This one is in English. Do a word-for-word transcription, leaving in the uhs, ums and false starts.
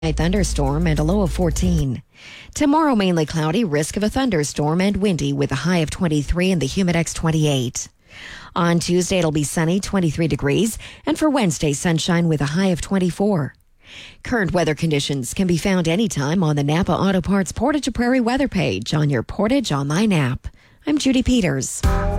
A thunderstorm and a low of fourteen. Tomorrow, mainly cloudy, risk of a thunderstorm and windy with a high of twenty-three and the Humidex twenty-eight. On Tuesday, it'll be sunny, twenty-three degrees, and for Wednesday, sunshine with a high of twenty-four. Current weather conditions can be found anytime on the Napa Auto Parts Portage Prairie weather page on your Portage online app. I'm Judy Peters.